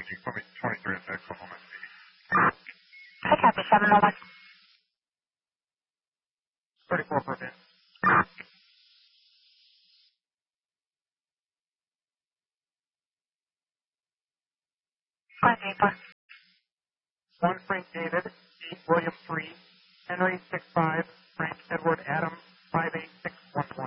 Equipment 23 at Oklahoma City. I copy 701. 34 per bit. 584. 1 Frank David, 8 William 3, Henry 65, Frank Edward Adam 586 120.